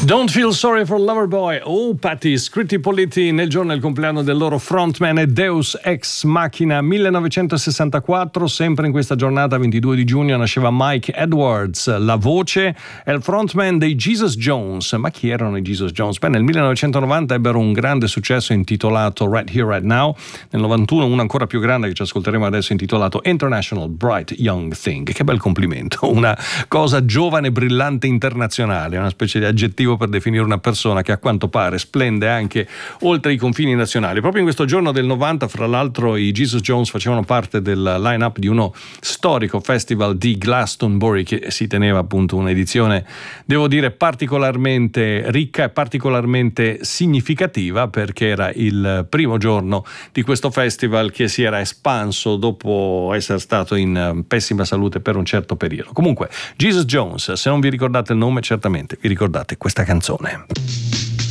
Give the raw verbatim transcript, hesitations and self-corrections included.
Don't Feel Sorry for Loverboy. Oh, Patti, scritti Politi nel giorno del compleanno del loro frontman e Deus Ex Machina millenovecentosessantaquattro. Sempre in questa giornata, ventidue di giugno, nasceva Mike Edwards, la voce e il frontman dei Jesus Jones. Ma chi erano i Jesus Jones? Beh, nel millenovecentonovanta ebbero un grande successo intitolato Right Here, Right Now. Nel novantuno uno ancora più grande che ci ascolteremo adesso intitolato International Bright Young Thing. Che bel complimento, una cosa giovane, brillante, internazionale, una specie di aggettivo per definire una persona che a quanto pare splende anche oltre i confini nazionali. Proprio in questo giorno del novanta, fra l'altro, i Jesus Jones facevano parte del line-up di uno storico festival di Glastonbury che si teneva appunto un'edizione, devo dire, particolarmente ricca e particolarmente significativa, perché era il primo giorno di questo festival che si era espanso dopo essere stato in pessima salute per un certo periodo. Comunque, Jesus Jones, se non vi ricordate il nome, certamente vi ricordate questa canzone.